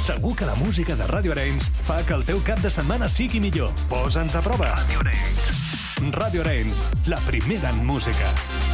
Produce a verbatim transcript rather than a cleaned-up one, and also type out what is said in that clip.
Segur que la música de Ràdio Arenys fa que el teu cap de setmana sigui millor. Posa'ns a prova. Ràdio Arenys. Ràdio Arenys, la primera en música.